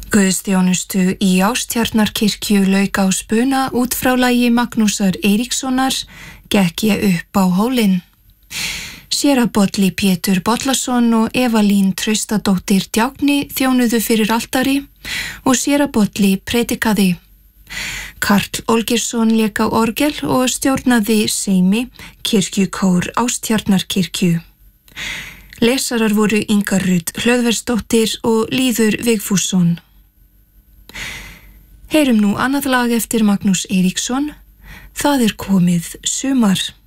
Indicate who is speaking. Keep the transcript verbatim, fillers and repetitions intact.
Speaker 1: Guðsþjónustu í Ástjarnarkirkju lauk á spuna út frá lagi Magnúsar Eiríkssonar gekk ég upp á hólinn. Séra Bolli Pétur Bollason og Evalín Traustadóttir Djákni þjónuðu fyrir altari og séra Bolli predikaði. Karl Olgeirsson lék á orgel og stjórnaði seimi kirkjukór Ástjarnarkirkju. Lesarar voru Inga Rut Hlöðversdóttir og Lýður Vigfússon. Heyrum nú annað lag eftir Magnús Eiríksson. Það er komið sumar.